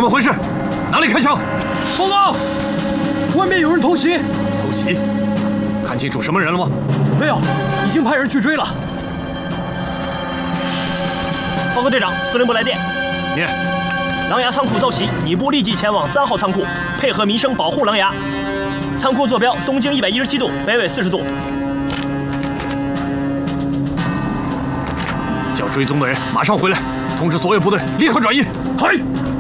么回事？哪里开枪？ 报告，外面有人偷袭。 偷袭？看清楚什么人了吗？ 没有，已经派人去追了。 报告队长，司令部来电。 念。 狼牙仓库遭袭，你部立即前往3号仓库，配合民生保护狼牙。仓库坐标东经117度，北纬40度。 叫追踪的人马上回来，通知所有部队立刻转移。 嗨。